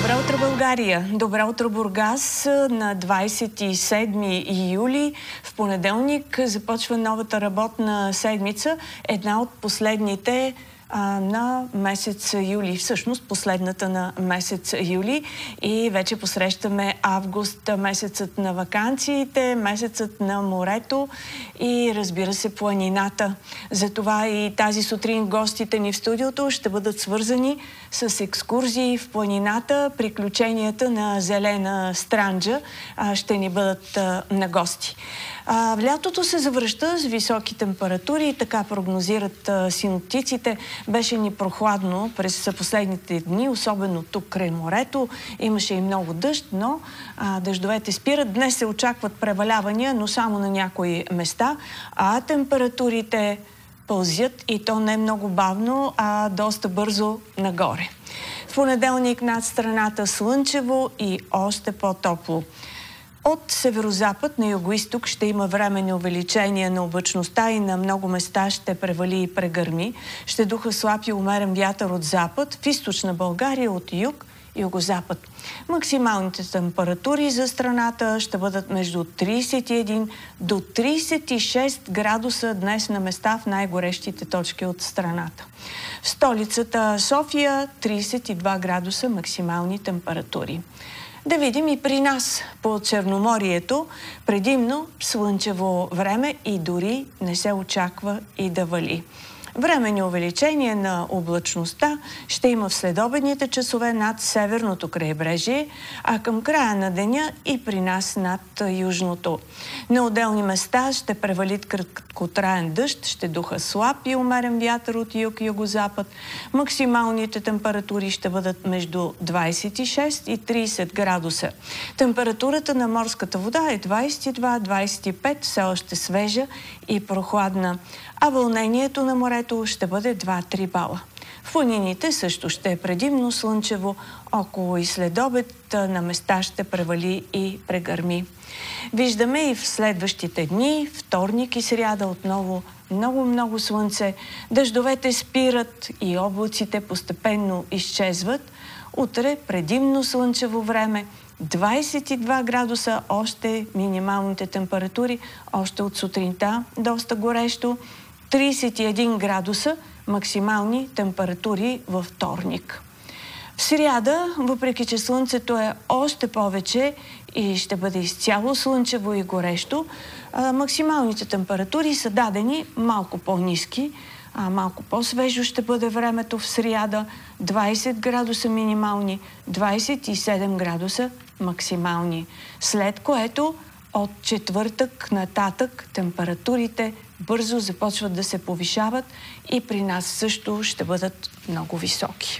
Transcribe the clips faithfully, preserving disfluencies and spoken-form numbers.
Добро утро, България! Добро утро, Бургас! На двадесет и седми юли, в понеделник, започва новата работна седмица. Една от последните а, на месец юли. Всъщност, последната на месец юли. И вече посрещаме август, месецът на ваканциите, месецът на морето и, разбира се, планината. Затова и тази сутрин гостите ни в студиото ще бъдат свързани с екскурзии в планината. Приключенията на Зелена Странджа а, ще ни бъдат а, на гости. А, лятото се завръща с високи температури и така прогнозират а, синоптиците. Беше ни прохладно през последните дни, особено тук край морето. Имаше и много дъжд, но а, дъждовете спират. Днес се очакват превалявания, но само на някои места, а температурите пълзят и то не много бавно, а доста бързо нагоре. В понеделник над страната слънчево и още по-топло. От северозапад на югоизток ще има временни увеличения на облачността и на много места ще превали и прегърми. Ще духа слаб и умерен вятър от запад, в източна България от юг и югозапад. Максималните температури за страната ще бъдат между тридесет и един до тридесет и шест градуса днес на места в най-горещите точки от страната. В столицата София тридесет и два градуса максимални температури. Да видим и при нас по Черноморието предимно слънчево време и дори не се очаква и да вали. Временни увеличение на облачността ще има в следобедните часове над северното крайбрежие, а към края на деня и при нас над южното. На отделни места ще превалит краткотраен дъжд, ще духа слаб и умерен вятър от юг и югозапад. Максималните температури ще бъдат между двадесет и шест и тридесет градуса. Температурата на морската вода е двадесет и два до двадесет и пет, все още свежа и прохладна, а вълнението на морето ще бъде два до три бала. В планините също ще е предимно слънчево, около и следобед на места ще превали и прегърми. Виждаме и в следващите дни, вторник и сряда, отново много-много слънце. Дъждовете спират и облаците постепенно изчезват. Утре предимно слънчево време, двадесет и два градуса още минималните температури, още от сутринта доста горещо, тридесет и един градуса максимални температури във вторник. В сряда, въпреки че слънцето е още повече и ще бъде изцяло слънчево и горещо, максималните температури са дадени малко по-ниски, а малко по-свежо ще бъде времето в сряда, двадесет градуса минимални, двадесет и седем градуса максимални. След което от четвъртък нататък температурите бързо започват да се повишават и при нас също ще бъдат много високи.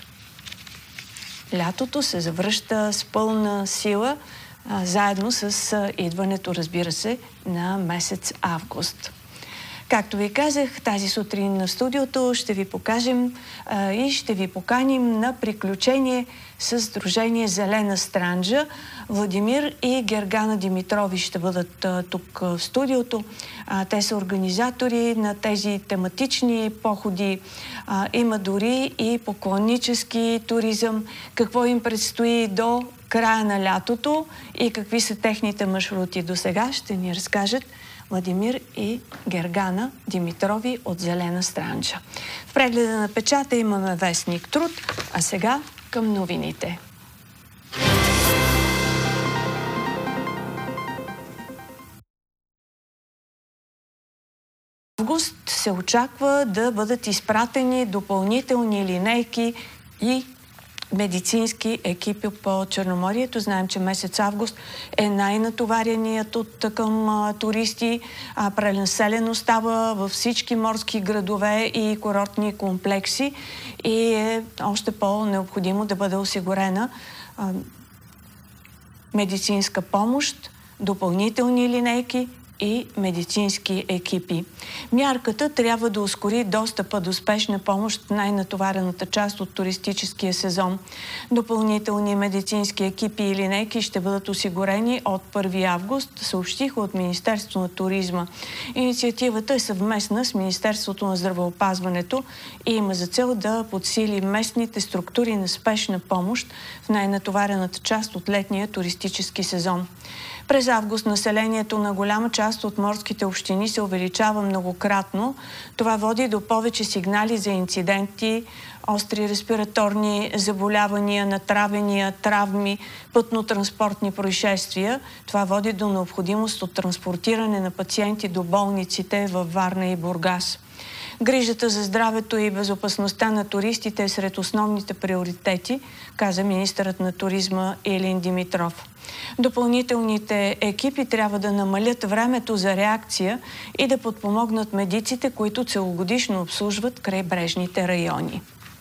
Лятото се завръща с пълна сила, а, заедно с а, идването, разбира се, на месец август. Както ви казах, тази сутрин на студиото ще ви покажем а, и ще ви поканим на приключение с Сдружение Зелена Странджа. Владимир и Гергана Димитрови ще бъдат а, тук а, в студиото. А, те са организатори на тези тематични походи. А, има дори и поклоннически туризъм. Какво им предстои до края на лятото и какви са техните маршрути до сега, ще ни разкажат Владимир и Гергана Димитрови от Зелена Странджа. В прегледа на печата имаме вестник Труд, а сега към новините. В август се очаква да бъдат изпратени допълнителни линейки и медицински екипи по Черноморието. Знаем, че месец август е най-натовареният от към а, туристи. А, пренаселено става във всички морски градове и курортни комплекси и е още по-необходимо да бъде осигурена а, медицинска помощ, допълнителни линейки и медицински екипи. Мярката трябва да ускори достъпа до спешна помощ в най-натоварената част от туристическия сезон. Допълнителни медицински екипи и линейки ще бъдат осигурени от първи август, съобщиха от Министерството на туризма. Инициативата е съвместна с Министерството на здравеопазването и има за цел да подсили местните структури на спешна помощ в най-натоварената част от летния туристически сезон. През август населението на голяма част от морските общини се увеличава многократно. Това води до повече сигнали за инциденти, остри респираторни заболявания, натравения, травми, пътно-транспортни происшествия. Това води до необходимост от транспортиране на пациенти до болниците във Варна и Бургас. Грижата за здравето и безопасността на туристите е сред основните приоритети, каза министърът на туризма Илин Димитров. Допълнителните екипи трябва да намалят времето за реакция и да подпомогнат медиците, които целогодишно обслужват крайбрежните райони.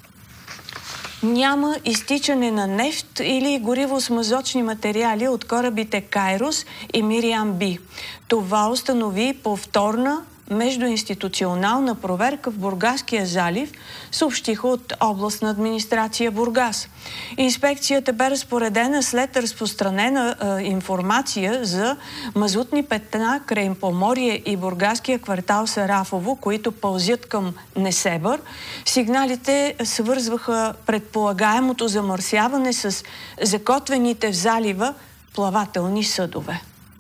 Няма изтичане на нефт или гориво с мазочни материали от корабите Кайрос и Мириам Би. Това установи повторна междуинституционална проверка в Бургаския залив, съобщиха от областна администрация Бургас. Инспекцията бе разпоредена след разпространена е, информация за мазутни петна край Поморие и бургаския квартал Сарафово, които пълзят към Несебър. Сигналите свързваха предполагаемото замърсяване с закотвените в залива плавателни съдове.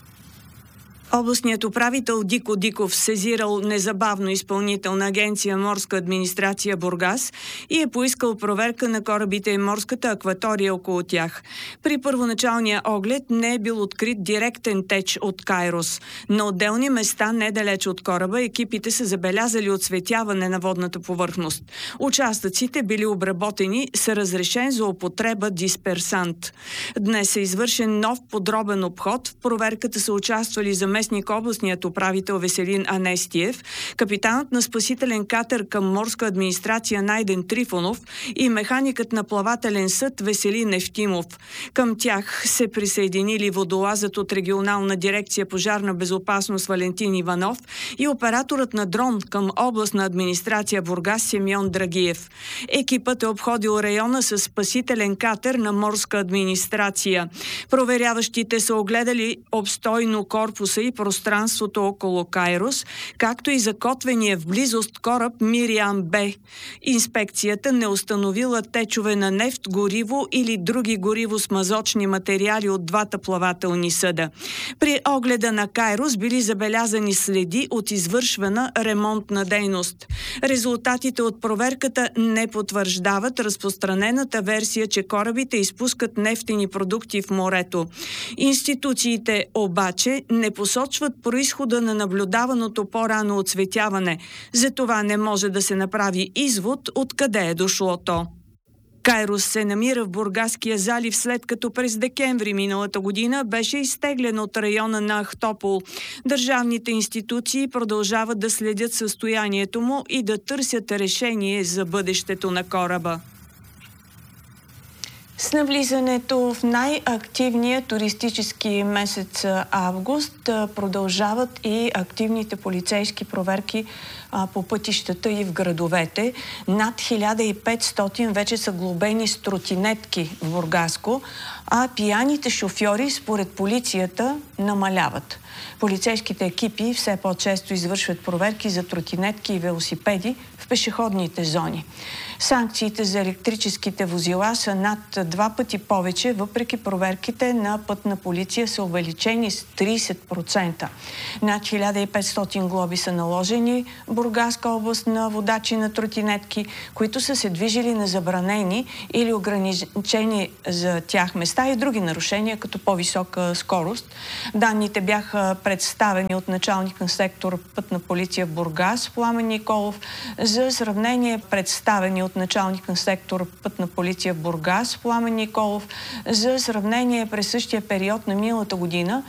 Областният управител Дико Диков сезирал незабавно изпълнителна агенция Морска администрация Бургас и е поискал проверка на корабите и морската акватория около тях. При първоначалния оглед не е бил открит директен теч от Кайрос. На отделни места, недалеч от кораба, екипите са забелязали отсветяване на водната повърхност. Участъците били обработени с разрешен за употреба дисперсант. Днес е извършен нов подробен обход. В проверката са участвали заместник областният управител Веселин Анестиев, капитанът на спасителен катер към морска администрация Найден Трифонов и механикът на плавателен съд Веселин Евтимов. Към тях се присъединили водолазът от регионална дирекция пожарна безопасност Валентин Иванов и операторът на дрон към областна администрация Бургас Симеон Драгиев. Екипът е обходил района с спасителен катер на морска администрация. Проверяващите са огледали обстойно корпуса и пространството около Кайрос, както и закотвения в близост кораб Мириам Б. Инспекцията не установила течове на нефт, гориво или други гориво-смазочни материали от двата плавателни съда. При огледа на Кайрос били забелязани следи от извършвана ремонтна дейност. Резултатите от проверката не потвърждават разпространената версия, че корабите изпускат нефтени продукти в морето. Институциите обаче не посочват произхода на наблюдаваното по-рано оцветяване. Затова не може да се направи извод откъде е дошло то. Кайрос се намира в Бургаския залив, след като през декември миналата година беше изтеглен от района на Ахтопол. Държавните институции продължават да следят състоянието му и да търсят решение за бъдещето на кораба. С навлизането в най-активния туристически месец август продължават и активните полицейски проверки по пътищата и в градовете. Над хиляда и петстотин вече са глобени с тротинетки в Бургаско, а пияните шофьори според полицията намаляват. Полицейските екипи все по-често извършват проверки за тротинетки и велосипеди в пешеходните зони. Санкциите за електрическите возила са над два пъти повече, въпреки проверките на пътна полиция са увеличени с трийсет процента. Над хиляда и петстотин глоби са наложени в Бургаска област на водачи на тротинетки, които са се движили на забранени или ограничени за тях места и други нарушения, като по-висока скорост. Данните бяха представени от началник на сектор пътна полиция в Бургас Пламен Николов. За сравнение представени от началник на сектор пътна полиция в Бургас Пламен Николов. За сравнение през същия период на миналата година